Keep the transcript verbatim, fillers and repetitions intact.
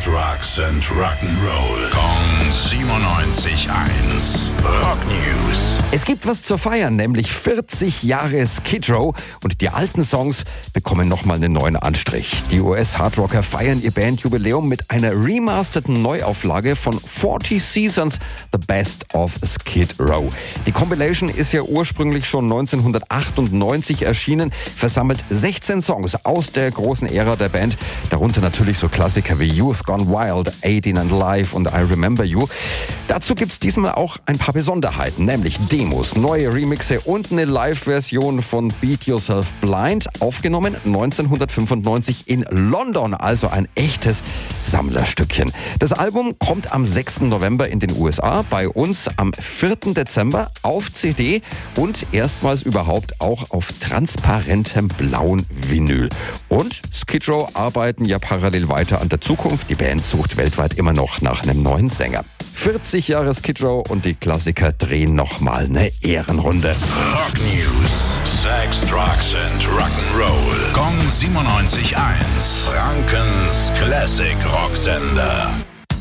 Drugs and Rock'n'Roll. Kong siebenundneunzig eins. Rock News. Es gibt was zu feiern, nämlich vierzig Jahre Skid Row und die alten Songs bekommen nochmal einen neuen Anstrich. Die U S-Hardrocker feiern ihr Bandjubiläum mit einer remasterten Neuauflage von vierzig Seasons, The Best of Skid Row. Die Compilation ist ja ursprünglich schon neunzehnhundertachtundneunzig erschienen, versammelt sechzehn Songs aus der großen Ära der Band, darunter natürlich so Klassiker wie Youth Gone Wild, achtzehn and Live und I Remember You. Dazu gibt's diesmal auch ein paar Besonderheiten, nämlich Demos, neue Remixe und eine Live-Version von Beat Yourself Blind, aufgenommen neunzehnhundertfünfundneunzig in London, also ein echtes Sammlerstückchen. Das Album kommt am sechsten November in den U S A, bei uns am vierten Dezember auf C D und erstmals überhaupt auch auf transparentem blauen Vinyl. Und Skid Row arbeiten ja parallel weiter an der Zukunft. Die Band sucht weltweit immer noch nach einem neuen Sänger. vierzig Jahre Skid Row und die Klassiker drehen nochmal eine Ehrenrunde. Rock News. Sex, Drugs and Rock'n'Roll. Kong siebenundneunzig eins. Frankens Classic Rocksender.